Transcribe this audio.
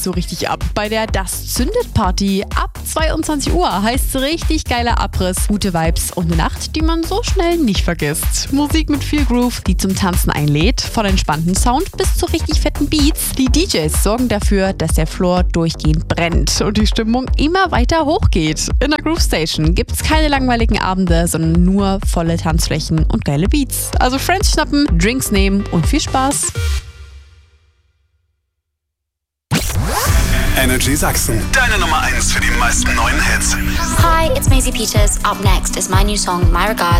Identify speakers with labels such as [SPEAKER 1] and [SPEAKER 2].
[SPEAKER 1] So richtig ab bei der Das Zündet Party. Ab 22 Uhr heißt richtig geiler Abriss, gute Vibes und eine Nacht, die man so schnell nicht vergisst. Musik mit viel Groove, die zum Tanzen einlädt, von entspannten Sound bis zu richtig fetten Beats. Die DJs sorgen dafür, dass der Floor durchgehend brennt und die Stimmung immer weiter hochgeht. In der Groove Station gibt's keine langweiligen Abende, sondern nur volle Tanzflächen und geile Beats. Also Friends schnappen, Drinks nehmen und viel Spaß.
[SPEAKER 2] Energy Sachsen, deine Nummer 1 für die meisten neuen Hits.
[SPEAKER 3] Hi, it's Maisie Peters. Up next is my new song, My Regards.